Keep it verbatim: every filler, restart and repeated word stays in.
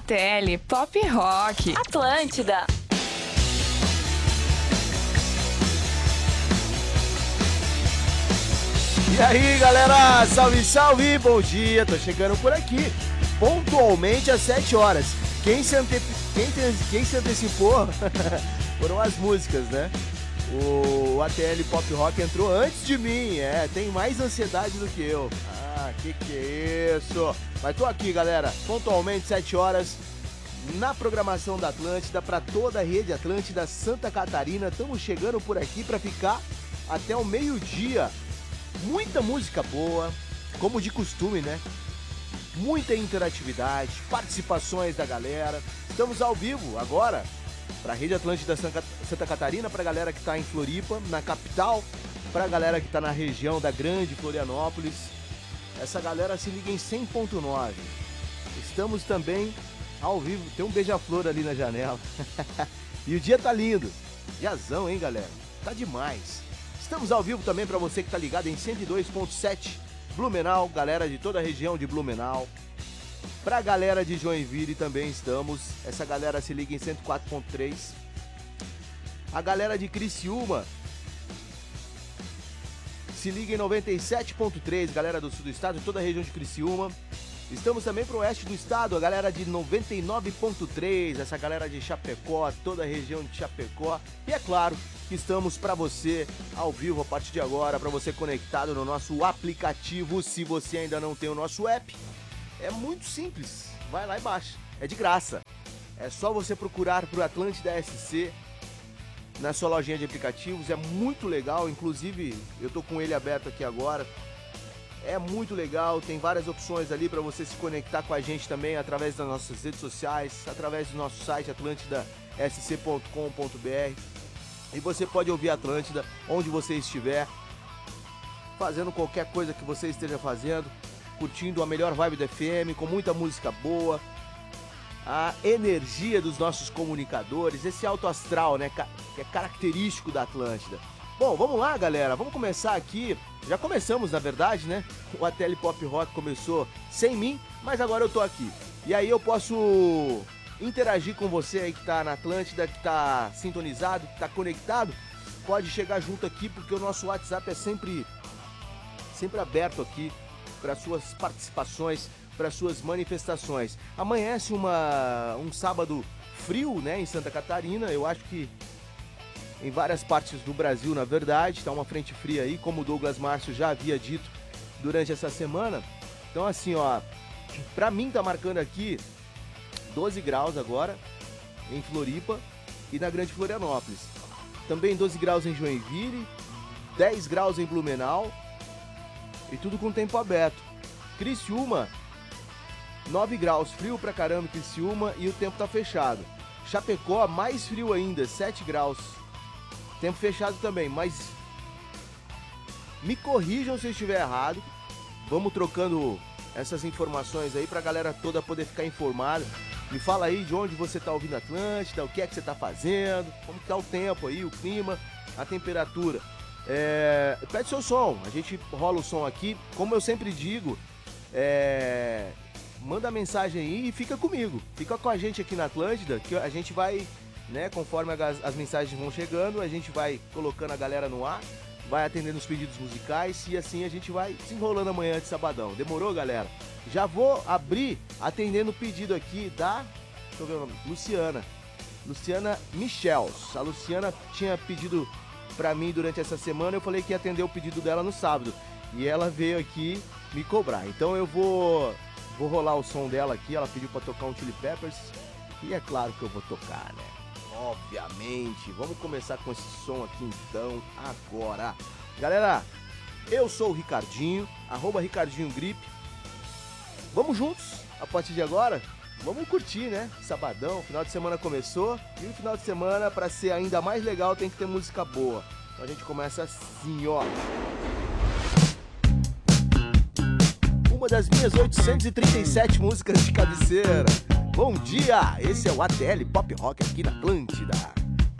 T L Pop Rock. Atlântida. E aí, galera, salve, salve, bom dia, tô chegando por aqui, pontualmente às sete horas. Quem se, ante... quem te... Quem se antecipou foram as músicas, né? O A T L Pop Rock entrou antes de mim, é, tem mais ansiedade do que eu. Ah, que que é isso? Mas tô aqui, galera, pontualmente sete horas, na programação da Atlântida, pra toda a rede Atlântida Santa Catarina. Estamos chegando por aqui pra ficar até o meio-dia. Muita música boa, como de costume, né? Muita interatividade, participações da galera. Estamos ao vivo agora para a Rede Atlântida Santa Catarina, para a galera que está em Floripa, na capital, para a galera que está na região da Grande Florianópolis. Essa galera se liga em cem ponto nove. Estamos também ao vivo, tem um beija-flor ali na janela. E o dia tá lindo. Diazão, hein, galera? Tá demais. Estamos ao vivo também para você que tá ligado em cento e dois ponto sete Blumenau, galera de toda a região de Blumenau. Pra galera de Joinville também estamos. Essa galera se liga em cento e quatro ponto três. A galera de Criciúma se liga em noventa e sete ponto três, galera do sul do estado, toda a região de Criciúma. Estamos também pro oeste do estado, a galera de noventa e nove ponto três, essa galera de Chapecó, toda a região de Chapecó. E é claro que estamos para você ao vivo a partir de agora, para você conectado no nosso aplicativo. Se você ainda não tem o nosso app, é muito simples, vai lá e baixa, é de graça. É só você procurar por Atlântida S C na sua lojinha de aplicativos, é muito legal, inclusive eu tô com ele aberto aqui agora. É muito legal, tem várias opções ali para você se conectar com a gente também através das nossas redes sociais, através do nosso site atlântida s c ponto com ponto b r. E você pode ouvir Atlântida onde você estiver, fazendo qualquer coisa que você esteja fazendo, curtindo a melhor vibe do F M, com muita música boa, a energia dos nossos comunicadores, esse alto astral, né, que é característico da Atlântida. Bom, vamos lá, galera, vamos começar aqui. Já começamos, na verdade, né? O A T L Pop Rock começou sem mim, mas agora eu tô aqui. E aí eu posso interagir com você aí que tá na Atlântida, que tá sintonizado, que tá conectado. Pode chegar junto aqui, porque o nosso WhatsApp é sempre, sempre aberto aqui para suas participações, para suas manifestações. Amanhece uma, um sábado frio, né, em Santa Catarina. Eu acho que em várias partes do Brasil, na verdade, tá uma frente fria aí, como o Douglas Márcio já havia dito durante essa semana. Então assim, ó, pra mim tá marcando aqui doze graus agora em Floripa e na Grande Florianópolis. Também doze graus em Joinville, dez graus em Blumenau e tudo com tempo aberto. Criciúma, nove graus, frio pra caramba em Criciúma e o tempo tá fechado. Chapecó, mais frio ainda, sete graus. Tempo fechado também, mas me corrijam se eu estiver errado. Vamos trocando essas informações aí pra galera toda poder ficar informada. Me fala aí de onde você tá ouvindo Atlântida, o que é que você tá fazendo, como que tá o tempo aí, o clima, a temperatura. É... Pede seu som, a gente rola o som aqui. Como eu sempre digo, é... manda mensagem aí e fica comigo. Fica com a gente aqui na Atlântida, que a gente vai, né, conforme as, as mensagens vão chegando, a gente vai colocando a galera no ar, vai atendendo os pedidos musicais e assim a gente vai desenrolando amanhã de sabadão. Demorou, galera? Já vou abrir atendendo o pedido aqui da, deixa eu ver o nome, Luciana. Luciana Michels. A Luciana tinha pedido pra mim durante essa semana, eu falei que ia atender o pedido dela no sábado. E ela veio aqui me cobrar. Então eu vou, vou rolar o som dela aqui, ela pediu pra tocar um Chili Peppers. E é claro que eu vou tocar, né? Obviamente. Vamos começar com esse som aqui então, agora. Galera, eu sou o Ricardinho, arroba Ricardinho Grip. Vamos juntos, a partir de agora, vamos curtir, né? Sabadão, final de semana começou. E o final de semana, pra ser ainda mais legal, tem que ter música boa. Então a gente começa assim, ó. Uma das minhas oitocentas e trinta e sete músicas de cabeceira. Bom dia, esse é o A T L Pop Rock aqui na Atlântida.